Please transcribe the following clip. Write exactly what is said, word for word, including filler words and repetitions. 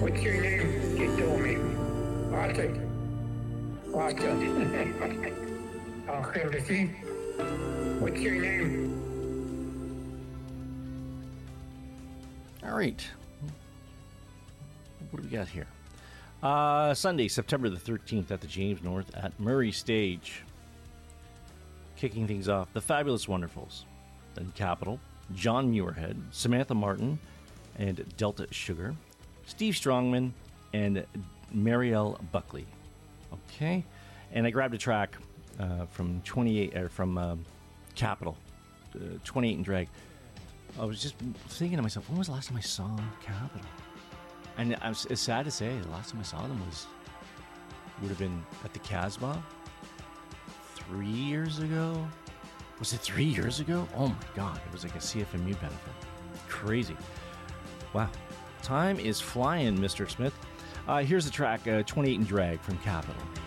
What's your name? You told me. Arthur. Arthur. Okay, Lucy. What's your name? All right. What do we got here? Uh, Sunday, September the thirteenth at the James North at Murray Stage. Kicking things off, the Fabulous Wonderfuls. Then Capital, John Muirhead, Samantha Martin, and Delta Sugar. Steve Strongman, and Marielle Buckley. Okay. And I grabbed a track uh, from twenty-eight, or from um, Capital, uh, twenty-eight and Drag. I was just thinking to myself, when was the last time I saw Capital? And I was, it's sad to say, the last time I saw them was would have been at the Casbah three years ago. Was it three years ago? Oh my God! It was like a C F M U benefit. Crazy. Wow. Time is flying, Mister Smith. Uh, here's the track, uh, twenty-eight and Drag from Capital.